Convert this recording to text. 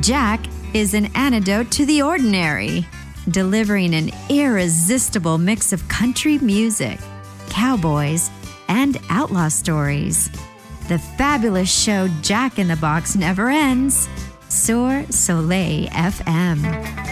Jack is an antidote to the ordinary, delivering an irresistible mix of country music, cowboys, and outlaw stories. The fabulous show Jack in the Box never ends. Sur Soleil FM.